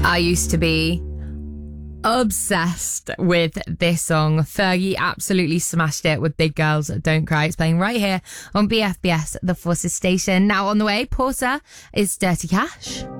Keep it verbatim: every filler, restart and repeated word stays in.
I used to be obsessed with this song. Fergie absolutely smashed it with Big Girls Don't Cry. It's playing right here on B F B S, the Forces station. Now on the way, Porter is Dirty Cash.